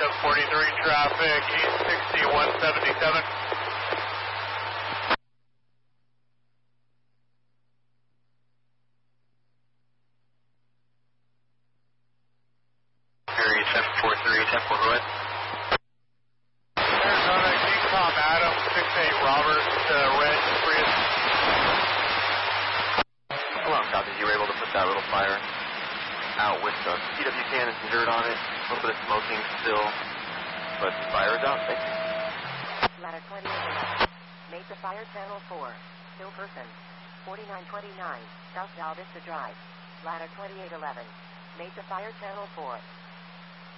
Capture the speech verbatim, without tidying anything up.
forty-three traffic, eight sixty, one seventy-seven. Fury seven four three, ten four, go ahead. Arizona, G COM Adam, six eight Robert, uh, Red, Prius. Come on, copies. You were able to put that little fire out with the P W can and some dirt on it. A little bit of smoking still, but the fire is out. Thank you. Ladder twenty-eight, made the fire channel four, still person, forty-nine twenty-nine, South Val Vista Drive. Ladder twenty-eight eleven, made the fire channel four.